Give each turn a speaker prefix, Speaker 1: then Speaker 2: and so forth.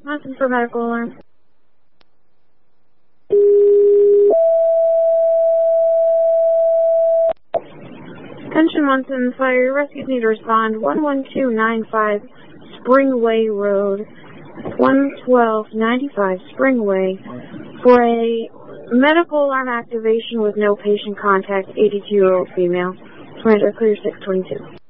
Speaker 1: Monson for medical alarm. Attention Monson, fire rescues need to respond 11295 Springway Road, 11295 Springway, for a medical alarm activation with no patient contact, 82-year-old female. Commander clear 622.